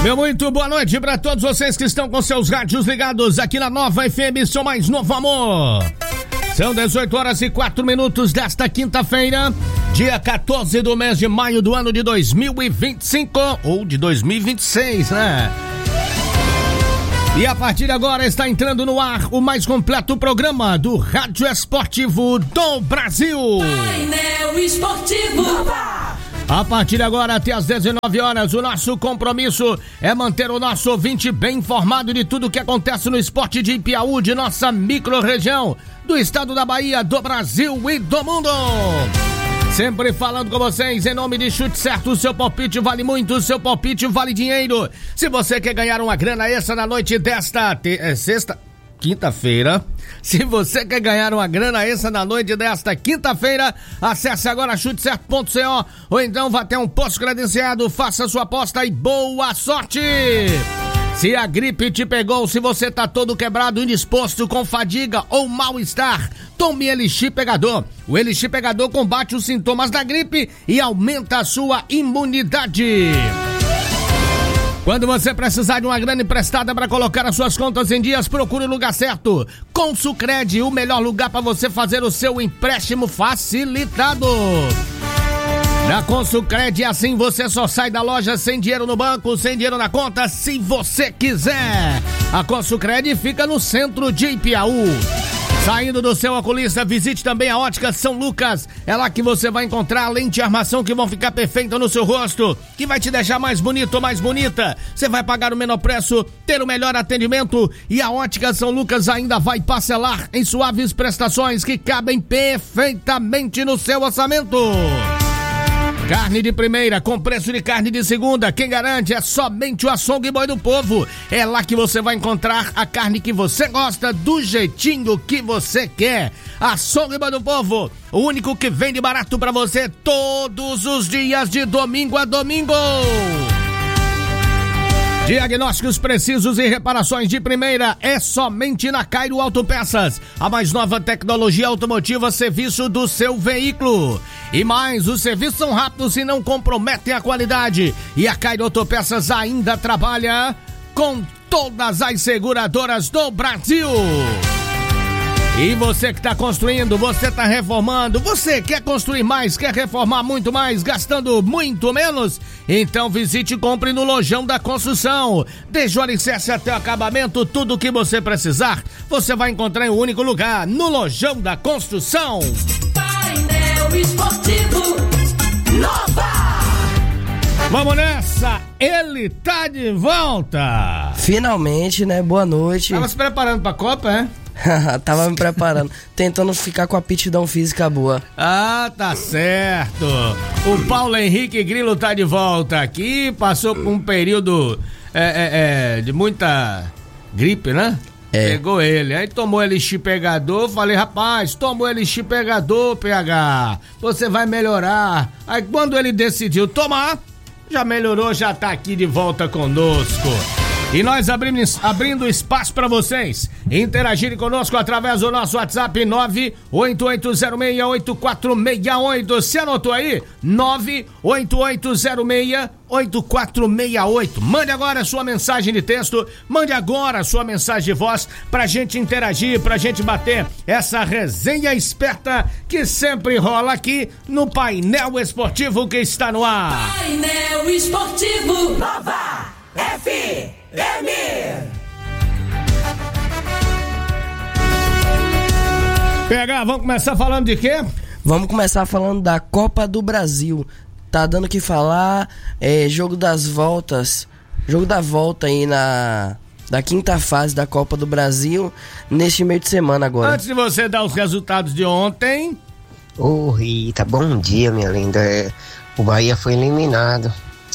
Meu muito boa noite para todos vocês que estão com seus rádios ligados aqui na Nova FM, seu mais novo amor. São 18h04 desta quinta-feira, dia 14 do mês de maio do ano de 2025, ou de 2026, né? E a partir de agora está entrando no ar o mais completo programa do Rádio Esportivo do Brasil. Painel Esportivo. A partir de agora até às 19 horas, o nosso compromisso é manter o nosso ouvinte bem informado de tudo que acontece no esporte de Ipiaú, de nossa micro-região, do estado da Bahia, do Brasil e do mundo. Sempre falando com vocês em nome de Chute Certo, o seu palpite vale muito, o seu palpite vale dinheiro. Se você quer ganhar uma grana extra na noite desta quinta-feira, se você quer ganhar uma grana extra na noite desta quinta-feira, acesse agora chutecerto.co ou então vá até um posto credenciado, faça sua aposta e boa sorte! Se a gripe te pegou, se você tá todo quebrado, indisposto, com fadiga ou mal-estar, tome Elixir Pegador. O Elixir Pegador combate os sintomas da gripe e aumenta a sua imunidade. Quando você precisar de uma grana emprestada para colocar as suas contas em dias, procure o lugar certo. Consulcred, o melhor lugar para você fazer o seu empréstimo facilitado. Na Consulcred, assim você só sai da loja sem dinheiro no banco, sem dinheiro na conta, se você quiser. A Consulcred fica no centro de Ipiaú. Saindo do seu oculista, visite também a Ótica São Lucas. É lá que você vai encontrar lente e armação que vão ficar perfeita no seu rosto, que vai te deixar mais bonito ou mais bonita. Você vai pagar o menor preço, ter o melhor atendimento e a Ótica São Lucas ainda vai parcelar em suaves prestações que cabem perfeitamente no seu orçamento. Carne de primeira com preço de carne de segunda, quem garante é somente o Açougue Boi do Povo. É lá que você vai encontrar a carne que você gosta, do jeitinho que você quer. Açougue Boi do Povo, o único que vende barato pra você todos os dias de domingo a domingo. Diagnósticos precisos e reparações de primeira é somente na Cairo Autopeças, a mais nova tecnologia automotiva, serviço do seu veículo. E mais, os serviços são rápidos e não comprometem a qualidade. E a Cairo Autopeças ainda trabalha com todas as seguradoras do Brasil. E você que está construindo, você está reformando, você quer construir mais, quer reformar muito mais, gastando muito menos? Então visite e compre no Lojão da Construção. Desde o alicerce até o acabamento, tudo o que você precisar, você vai encontrar em um único lugar, no Lojão da Construção. Painel Esportivo Nova. Vamos nessa, ele tá de volta. Finalmente, né? Boa noite. Tava se preparando pra Copa, é? Tava me preparando, tentando ficar com a aptidão física boa. Ah, tá certo. O Paulo Henrique Grilo tá de volta aqui, passou por um período de muita gripe, né? Pegou ele, aí tomou Elixir Pegador, falei, rapaz, toma o Elixir Pegador, PH, você vai melhorar. Aí quando ele decidiu tomar, já melhorou, já tá aqui de volta conosco. E nós abrindo espaço para vocês interagirem conosco através do nosso WhatsApp 988068468. Você anotou aí? 988068468. Mande agora a sua mensagem de texto, mande agora a sua mensagem de voz pra gente interagir, pra gente bater essa resenha esperta que sempre rola aqui no Painel Esportivo que está no ar. Painel Esportivo Nova FM. PH, vamos começar falando de quê? Vamos começar falando da Copa do Brasil. Tá dando o que falar, jogo da volta aí da quinta fase da Copa do Brasil, neste meio de semana agora. Antes de você dar os resultados de ontem... Ô Rita, bom dia, minha linda. O Bahia foi eliminado.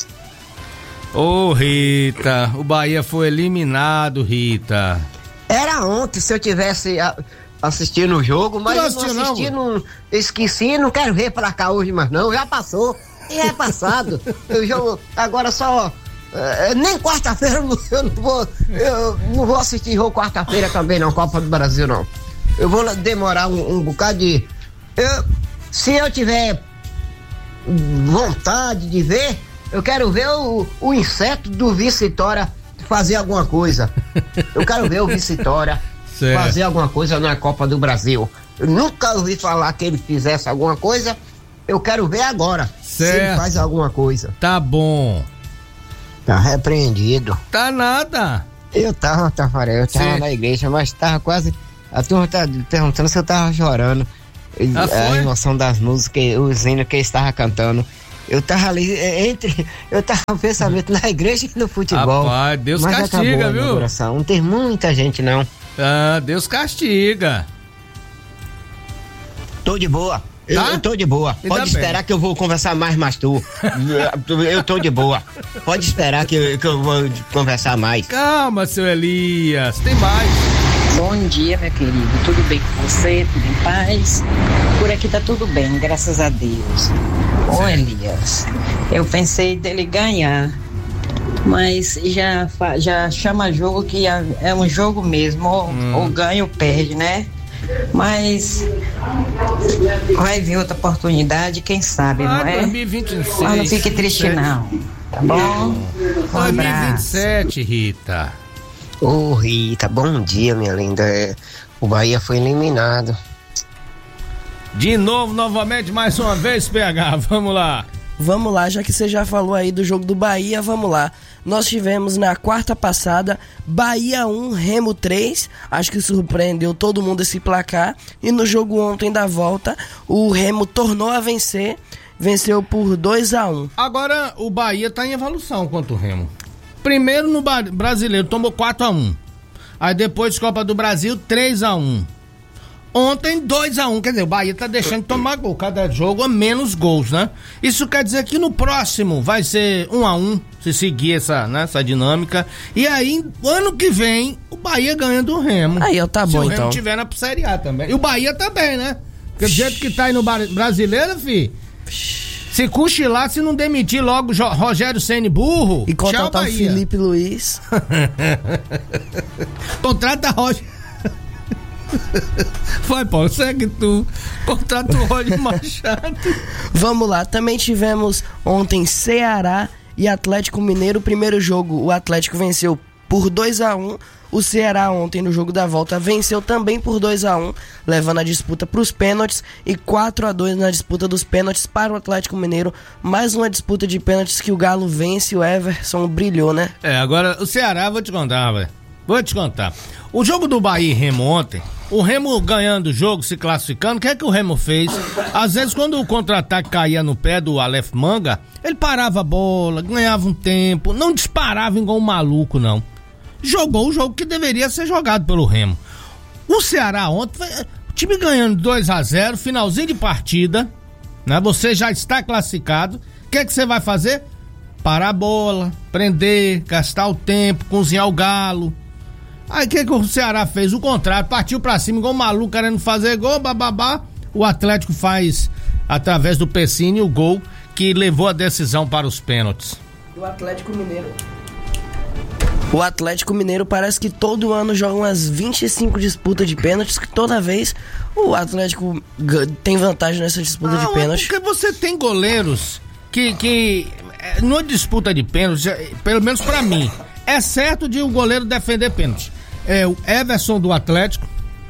Ô Rita, o Bahia foi eliminado, Rita. Era ontem, se eu tivesse assistindo o jogo, mas eu não assisti, não esqueci, não quero ver pra cá hoje mais não, já passou, e é passado. O jogo, agora só, nem quarta-feira eu não vou assistir jogo quarta-feira também não, Copa do Brasil não. Eu vou demorar um bocado de... Se eu tiver vontade de ver, Eu quero ver o inseto do Vitória fazer alguma coisa. Eu quero ver o Vitória fazer alguma coisa na Copa do Brasil. Eu nunca ouvi falar que ele fizesse alguma coisa. Eu quero ver agora se ele faz alguma coisa. Tá bom. Tá repreendido. Tá nada. Eu tava na igreja, mas tava quase... A turma tá perguntando se eu tava chorando. A emoção das músicas, os hinos que eu estava cantando. Eu tava ali eu tava com pensamento na igreja e no futebol. Rapaz, Deus mas castiga, viu? Não tem muita gente, não. Ah, Deus castiga. Tô de boa. Tá? Eu tô de boa. Pode esperar que eu vou conversar mais tu. Eu tô de boa. Pode esperar que eu vou conversar mais. Calma, seu Elias. Tem mais. Bom dia, meu querido. Tudo bem com você? Tudo em paz? Por aqui tá tudo bem, graças a Deus. Ô, Elias, eu pensei dele ganhar, mas já chama jogo que é um jogo mesmo, ou ganha ou perde, né? Mas vai vir outra oportunidade, quem sabe, não é? 2026. Mas não fique triste, não. Tá bom? 2027, Rita. Ô, Rita, bom dia, minha linda. O Bahia foi eliminado. De novo, novamente, mais uma vez, PH, vamos lá. Vamos lá, já que você já falou aí do jogo do Bahia, vamos lá. Nós tivemos na quarta passada Bahia 1, Remo 3, acho que surpreendeu todo mundo esse placar. E no jogo ontem da volta, o Remo tornou a vencer, venceu por 2-1. Agora o Bahia tá em evolução contra o Remo. Primeiro no Brasileiro, tomou 4-1. Aí depois Copa do Brasil, 3-1. Ontem 2-1, quer dizer, o Bahia tá deixando de tomar gol, cada jogo a menos gols, né? Isso quer dizer que no próximo vai ser 1-1, se seguir essa dinâmica. E aí, ano que vem, o Bahia ganha do Remo. Aí, tá bom, então. Se o Remo tiver na Série A também. E o Bahia também, né? Porque do jeito que tá aí no Brasileiro, fi, se cochilar, se não demitir logo Rogério Ceni burro, e contratar o Felipe Luiz. Contrata Roger. Vai, Paulo, segue tu. Contrata o Roger Machado. Vamos lá, também tivemos ontem Ceará e Atlético Mineiro. Primeiro jogo, o Atlético venceu por 2-1. O Ceará ontem no jogo da volta venceu também por 2-1, levando a disputa para os pênaltis, e 4-2 na disputa dos pênaltis para o Atlético Mineiro. Mais uma disputa de pênaltis que o Galo vence, o Everson brilhou, né? Agora o Ceará, vou te contar, velho. Vou te contar. O jogo do Bahia e Remo ontem, o Remo ganhando o jogo, se classificando, o que é que o Remo fez? Às vezes quando o contra-ataque caía no pé do Aleph Manga, ele parava a bola, ganhava um tempo, não disparava igual um maluco, não. Jogou o jogo que deveria ser jogado pelo Remo. O Ceará ontem, o time ganhando 2-0, finalzinho de partida, né? Você já está classificado. O que é que você vai fazer? Parar a bola, prender, gastar o tempo, cozinhar o galo. Aí o que o Ceará fez? O contrário, partiu pra cima igual um maluco querendo fazer gol, bababá. O Atlético faz, através do Pessini, o gol que levou a decisão para os pênaltis. O Atlético Mineiro parece que todo ano joga umas 25 disputas de pênaltis, que toda vez o Atlético tem vantagem nessa disputa de pênaltis. Porque você tem goleiros que numa disputa de pênaltis, pelo menos pra mim, é certo de o goleiro defender pênalti. É o Everson do Atlético,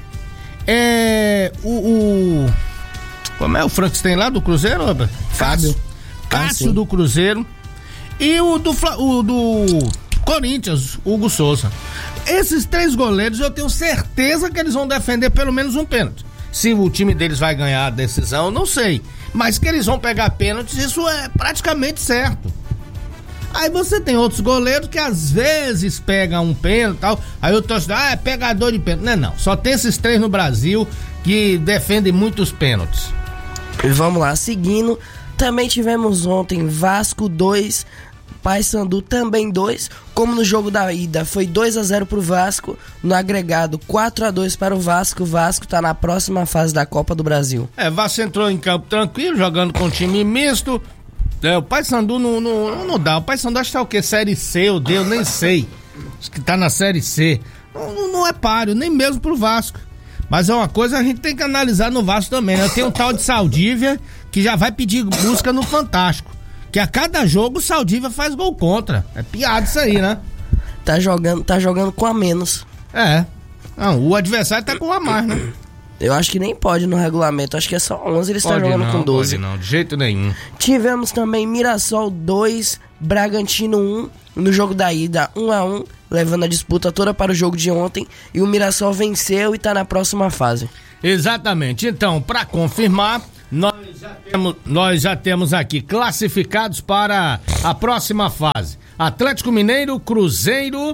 como é o Frankenstein lá do Cruzeiro, Robert? Cássio do Cruzeiro, e o do Corinthians, Hugo Souza. Esses três goleiros eu tenho certeza que eles vão defender pelo menos um pênalti. Se o time deles vai ganhar a decisão, eu não sei, mas que eles vão pegar pênaltis, isso é praticamente certo. Aí você tem outros goleiros que às vezes pegam um pênalti e tal, aí eu tô achando, é pegador de pênalti. Não, só tem esses três no Brasil que defendem muitos pênaltis. Vamos lá, seguindo, também tivemos ontem Vasco 2, Paysandu também 2, como no jogo da ida foi 2-0 pro Vasco, no agregado 4-2 para o Vasco tá na próxima fase da Copa do Brasil. Vasco entrou em campo tranquilo, jogando com um time misto. O Paysandu não dá. O Paysandu acho que tá o quê? Série C, eu nem sei. Acho que tá na Série C. Não é páreo, nem mesmo pro Vasco. Mas é uma coisa a gente tem que analisar no Vasco também, né? Tem um tal de Saldívia que já vai pedir música no Fantástico. Que a cada jogo o Saldívia faz gol contra. É piada isso aí, né? Tá jogando com a menos. É. Não, o adversário tá com um a mais, né? Eu acho que nem pode no regulamento, acho que é só 11, ele está jogando com 12. Pode não, de jeito nenhum. Tivemos também Mirassol 2, Bragantino 1, no jogo da ida 1-1, levando a disputa toda para o jogo de ontem, e o Mirassol venceu e tá na próxima fase. Exatamente, então, para confirmar, nós já temos aqui classificados para a próxima fase: Atlético Mineiro, Cruzeiro,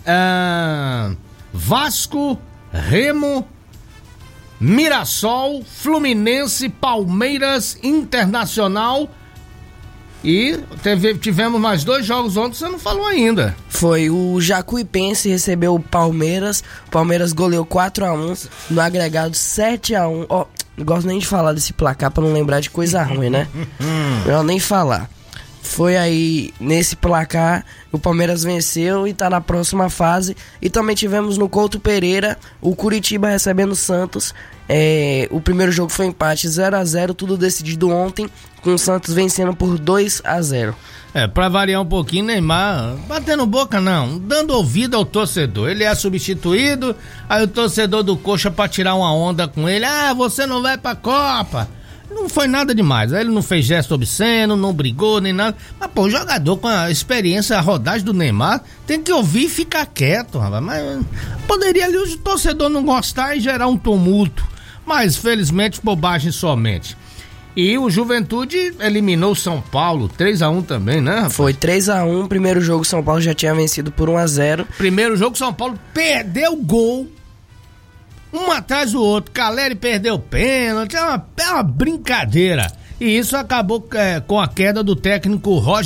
Vasco, Remo, Mirassol, Fluminense, Palmeiras, Internacional e tivemos mais 2 jogos ontem, você não falou ainda. Foi o Jacuipense recebeu o Palmeiras goleou 4-1, no agregado 7-1, ó, não gosto nem de falar desse placar pra não lembrar de coisa ruim, né? Melhor nem falar. Foi aí, nesse placar, o Palmeiras venceu e tá na próxima fase. E também tivemos no Couto Pereira, o Curitiba recebendo o Santos. O primeiro jogo foi empate 0-0, tudo decidido ontem, com o Santos vencendo por 2-0. Pra variar um pouquinho, Neymar, batendo boca não, dando ouvido ao torcedor. Ele é substituído, aí o torcedor do Coxa pra tirar uma onda com ele: você não vai pra Copa. Não foi nada demais, ele não fez gesto obsceno, não brigou nem nada. Mas, pô, o jogador com a experiência, a rodagem do Neymar, tem que ouvir e ficar quieto, rapaz. Mas poderia ali o torcedor não gostar e gerar um tumulto. Mas, felizmente, bobagem somente. E o Juventude eliminou o São Paulo, 3-1 também, né, rapaz? Foi 3-1, primeiro jogo São Paulo já tinha vencido por 1-0. Primeiro jogo São Paulo perdeu o gol. Um atrás do outro, Caleri perdeu o pênalti, é uma brincadeira. E isso acabou com a queda do técnico Roger